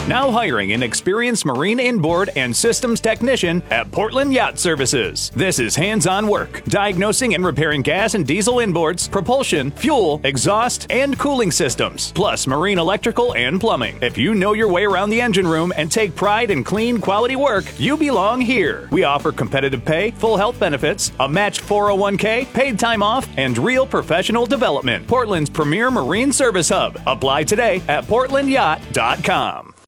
Now hiring an experienced marine inboard and systems technician at Portland Yacht Services. This is hands-on work, diagnosing and repairing gas and diesel inboards, propulsion, fuel, exhaust, and cooling systems, plus marine electrical and plumbing. If you know your way around the engine room and take pride in clean, quality work, you belong here. We offer competitive pay, full health benefits, a matched 401k, paid time off, and real professional development. Portland's premier marine service hub. Apply today at portlandyacht.com.